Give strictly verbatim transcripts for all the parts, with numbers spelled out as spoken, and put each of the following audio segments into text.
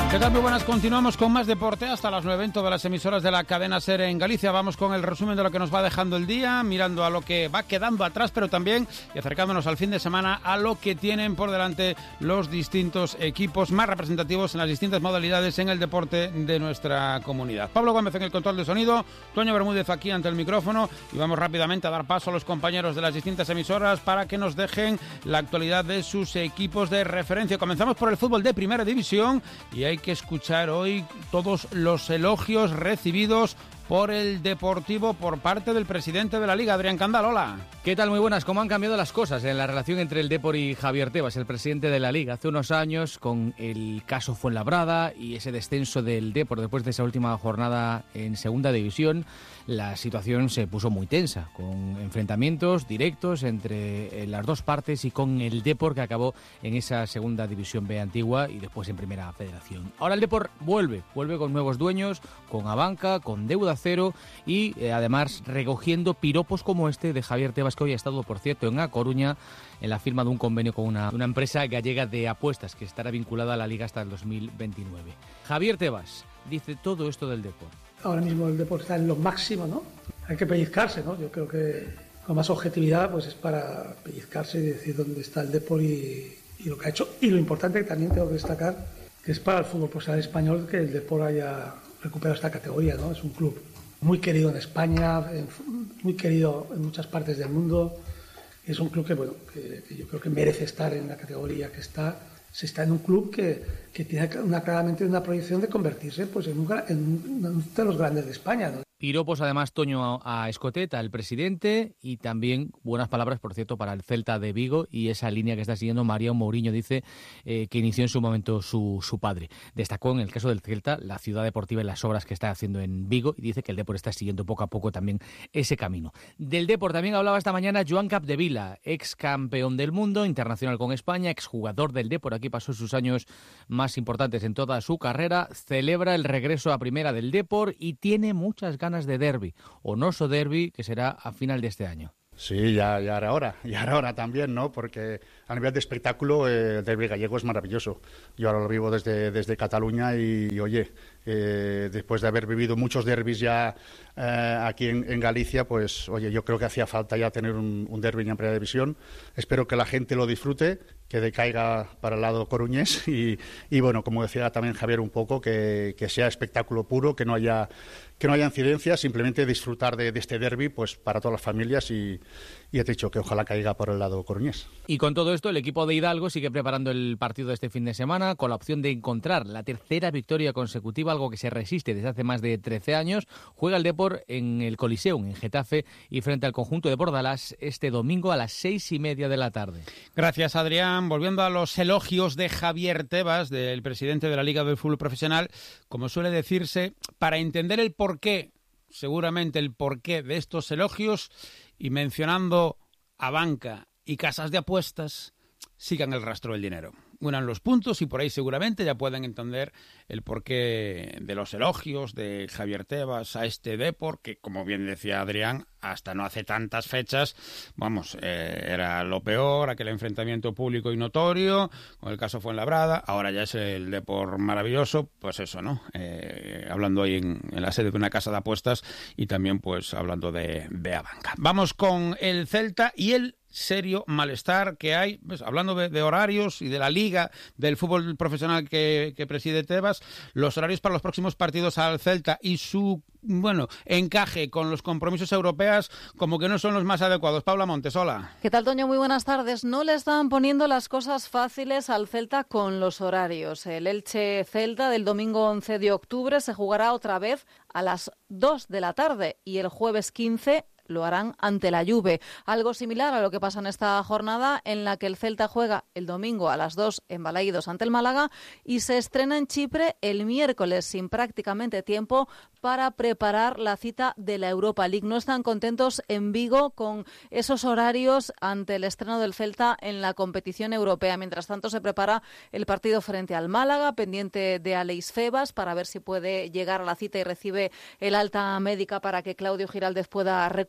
¿Qué tal? Muy buenas. Continuamos con más deporte hasta las nueve en todas las emisoras de la cadena SER en Galicia. Vamos con el resumen de lo que nos va dejando el día, mirando a lo que va quedando atrás, pero también y acercándonos al fin de semana a lo que tienen por delante los distintos equipos más representativos en las distintas modalidades en el deporte de nuestra comunidad. Pablo Gómez en el control de sonido, Toño Bermúdez aquí ante el micrófono y vamos rápidamente a dar paso a los compañeros de las distintas emisoras para que nos dejen la actualidad de sus equipos de referencia. Comenzamos por el fútbol de Primera División y hay que escuchar hoy todos los elogios recibidos por el Deportivo por parte del presidente de la Liga, Adrián Candal. Hola. ¿Qué tal? Muy buenas. ¿Cómo han cambiado las cosas en la relación entre el Depor y Javier Tebas, el presidente de la Liga? Hace unos años, con el caso Fuenlabrada y ese descenso del Depor después de esa última jornada en Segunda División, la situación se puso muy tensa, con enfrentamientos directos entre las dos partes y con el Depor, que acabó en esa Segunda División B antigua y después en Primera Federación. Ahora el Depor vuelve, vuelve con nuevos dueños, con Abanca, con deuda cero y eh, además recogiendo piropos como este de Javier Tebas, que hoy ha estado, por cierto, en A Coruña en la firma de un convenio con una, una empresa gallega de apuestas que estará vinculada a la Liga hasta el dos mil veintinueve. Javier Tebas dice todo esto del Depor. Ahora mismo el Depor está en lo máximo, ¿no? Hay que pellizcarse, ¿no? Yo creo que con más objetividad pues es para pellizcarse y decir dónde está el Depor y, y lo que ha hecho. Y lo importante que también tengo que destacar, que es para el fútbol profesional español que el Depor haya recuperado esta categoría, ¿no? Es un club muy querido en España, muy querido en muchas partes del mundo. Es un club que, bueno, que, que yo creo que merece estar en la categoría que está. Se está en un club que, que tiene una, claramente una proyección de convertirse pues, en, un, en uno de los grandes de España, ¿no? Piropos además, Toño, a Escoteta, el presidente, y también buenas palabras, por cierto, para el Celta de Vigo y esa línea que está siguiendo María Mourinho, dice, eh, que inició en su momento su, su padre. Destacó en el caso del Celta la ciudad deportiva y las obras que está haciendo en Vigo y dice que el Depor está siguiendo poco a poco también ese camino. Del Depor también hablaba esta mañana Joan Capdevila, ex campeón del mundo, internacional con España, exjugador del Depor, aquí pasó sus años más importantes en toda su carrera, celebra el regreso a primera del Depor y tiene muchas ganas de derbi, o noso derbi, que será a final de este año. Sí, ya, ya era hora, ya era hora también, ¿no? Porque a nivel de espectáculo eh, el derbi gallego es maravilloso. Yo ahora lo vivo desde, desde Cataluña y, y oye, eh, después de haber vivido muchos derbis ya eh, aquí en, en Galicia, pues oye, yo creo que hacía falta ya tener un, un derbi en Primera División. Espero que la gente lo disfrute, que decaiga para el lado coruñés y, y bueno, como decía también Javier un poco, que, que sea espectáculo puro, que no haya que no haya incidencias, simplemente disfrutar de, de este derbi pues para todas las familias y, y he dicho que ojalá caiga por el lado coruñés. Y con todo esto, el equipo de Hidalgo sigue preparando el partido de este fin de semana con la opción de encontrar la tercera victoria consecutiva, algo que se resiste desde hace más de trece años. Juega el Depor en el Coliseum, en Getafe, y frente al conjunto de Bordalás este domingo a las seis y media de la tarde. Gracias, Adrián. Volviendo a los elogios de Javier Tebas, del presidente de la Liga del Fútbol Profesional, como suele decirse, para entender el porqué, seguramente el porqué de estos elogios, y mencionando a banca y casas de apuestas, sigan el rastro del dinero. Unan los puntos y por ahí seguramente ya pueden entender el porqué de los elogios de Javier Tebas a este Depor, que como bien decía Adrián, hasta no hace tantas fechas, vamos, eh, era lo peor, aquel enfrentamiento público y notorio, con el caso Fuenlabrada, ahora ya es el Depor maravilloso, pues eso, ¿no? Eh, hablando hoy en, en la sede de una casa de apuestas y también pues hablando de, de Abanca. Vamos con el Celta y el serio malestar que hay, pues, hablando de, de horarios y de la liga del fútbol profesional que, que preside Tebas, los horarios para los próximos partidos al Celta y su, bueno, encaje con los compromisos europeos como que no son los más adecuados. Paula Montes, hola. ¿Qué tal, Toño? Muy buenas tardes. No le están poniendo las cosas fáciles al Celta con los horarios. El Elche-Celta del domingo once de octubre se jugará otra vez a las dos de la tarde y el jueves quince lo harán ante la Juve. Algo similar a lo que pasa en esta jornada en la que el Celta juega el domingo a las dos en Balaídos ante el Málaga y se estrena en Chipre el miércoles sin prácticamente tiempo para preparar la cita de la Europa League. No están contentos en Vigo con esos horarios ante el estreno del Celta en la competición europea. Mientras tanto se prepara el partido frente al Málaga, pendiente de Aleix Febas para ver si puede llegar a la cita y recibe el alta médica para que Claudio Giraldez pueda recuperar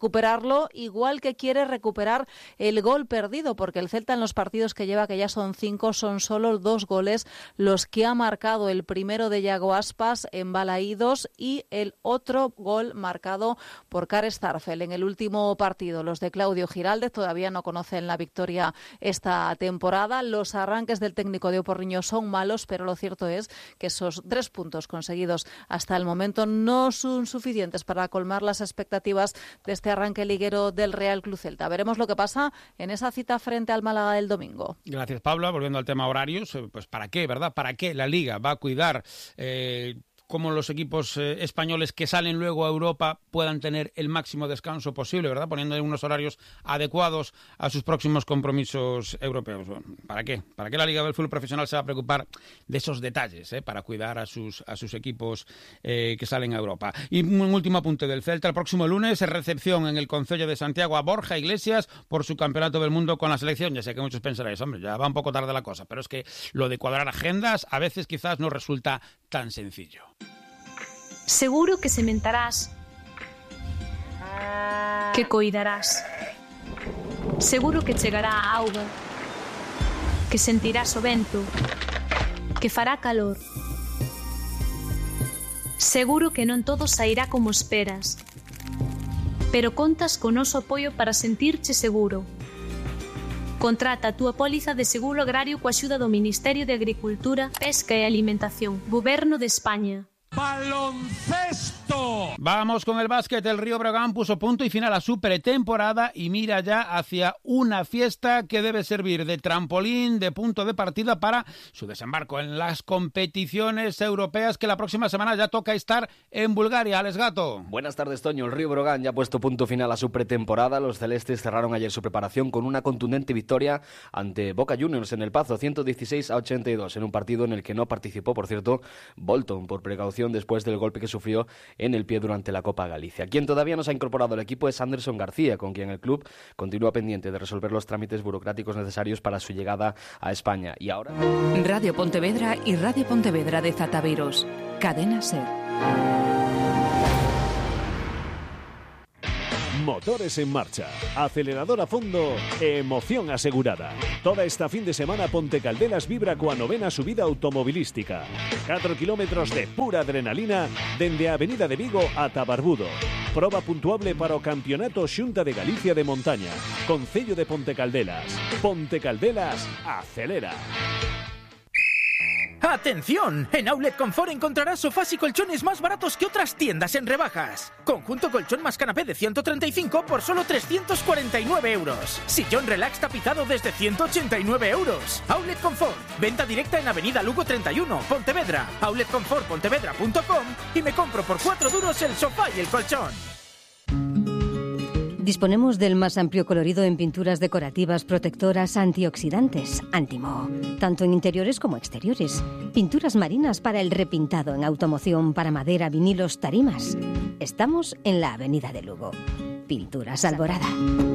recuperarlo, igual que quiere recuperar el gol perdido, porque el Celta en los partidos que lleva, que ya son cinco, son solo dos goles los que ha marcado. El primero de Yago Aspas en Balaídos y el otro gol marcado por Kare Starfel en el último partido. Los de Claudio Giraldez todavía no conocen la victoria esta temporada. Los arranques del técnico de Oporriño son malos, pero lo cierto es que esos tres puntos conseguidos hasta el momento no son suficientes para colmar las expectativas de este arranque liguero del Real Club Celta. Veremos lo que pasa en esa cita frente al Málaga del domingo. Gracias, Pablo. Volviendo al tema horarios, pues ¿para qué, verdad? ¿Para qué la Liga va a cuidar eh, cómo los equipos eh, españoles que salen luego a Europa puedan tener el máximo descanso posible, ¿verdad? Poniendo unos horarios adecuados a sus próximos compromisos europeos. Bueno, ¿para qué? ¿Para qué la Liga del Fútbol Profesional se va a preocupar de esos detalles, eh, para cuidar a sus a sus equipos eh, que salen a Europa? Y un último apunte del Celta. El próximo lunes, recepción en el Concello de Santiago a Borja Iglesias por su Campeonato del Mundo con la selección. Ya sé que muchos pensaréis, hombre, ya va un poco tarde la cosa, pero es que lo de cuadrar agendas a veces quizás no resulta tan sencillo. Seguro que sementarás, que coidarás. Seguro que chegará a auga, que sentirás o vento, que fará calor. Seguro que non todo sairá como esperas, pero contas con noso apoio para sentirche seguro. Contrata a túa póliza de seguro agrario coa axuda do Ministerio de Agricultura, Pesca e Alimentación, Goberno de España. ¡Baloncesto! Vamos con el básquet. El Río Breogán puso punto y final a su pretemporada y mira ya hacia una fiesta que debe servir de trampolín, de punto de partida para su desembarco en las competiciones europeas, que la próxima semana ya toca estar en Bulgaria. Alex Gato. Buenas tardes, Toño. El Río Breogán ya ha puesto punto final a su pretemporada. Los celestes cerraron ayer su preparación con una contundente victoria ante Boca Juniors en El Pazo, ciento dieciséis a ochenta y dos, en un partido en el que no participó, por cierto, Bolton, por precaución después del golpe que sufrió en el pie durante la Copa Galicia. Quien todavía no se ha incorporado al equipo es Anderson García, con quien el club continúa pendiente de resolver los trámites burocráticos necesarios para su llegada a España. Y ahora... Radio Pontevedra y Radio Pontevedra de Zataviros. Cadena SER. Motores en marcha, acelerador a fondo, emoción asegurada. Toda esta fin de semana Ponte Caldelas vibra coa novena subida automovilística. catro kilómetros de pura adrenalina dende a Avenida de Vigo ata Barbudo. Proba puntuable para o Campeonato Xunta de Galicia de Montaña. Concello de Ponte Caldelas. Ponte Caldelas acelera. ¡Atención! En Outlet Confort encontrarás sofás y colchones más baratos que otras tiendas en rebajas. Conjunto colchón más canapé de ciento treinta y cinco por solo trescientos cuarenta y nueve euros. Sillón relax tapizado desde ciento ochenta y nueve euros. Outlet Confort. Venta directa en Avenida Lugo treinta y uno, Pontevedra. outlet confort pontevedra punto com y me compro por cuatro duros el sofá y el colchón. Disponemos del más amplio colorido en pinturas decorativas protectoras antioxidantes, Antimo, tanto en interiores como exteriores. Pinturas marinas para el repintado en automoción, para madera, vinilos, tarimas. Estamos en la Avenida de Lugo. Pinturas Alborada.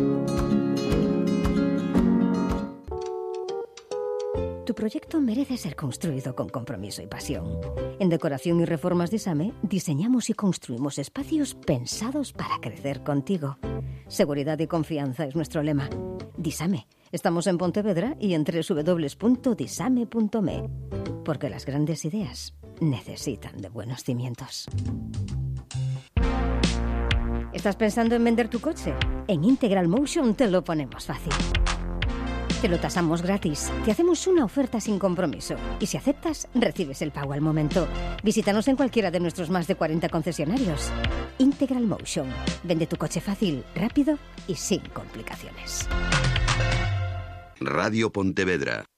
Tu proyecto merece ser construido con compromiso y pasión. En Decoración y Reformas Disame diseñamos y construimos espacios pensados para crecer contigo. Seguridad y confianza es nuestro lema. Disame. Estamos en Pontevedra y en doble u doble u doble u punto disame punto m e. Porque las grandes ideas necesitan de buenos cimientos. ¿Estás pensando en vender tu coche? En Integral Motion te lo ponemos fácil. Te lo tasamos gratis, te hacemos una oferta sin compromiso y si aceptas, recibes el pago al momento. Visítanos en cualquiera de nuestros más de cuarenta concesionarios. Integral Motion. Vende tu coche fácil, rápido y sin complicaciones. Radio Pontevedra.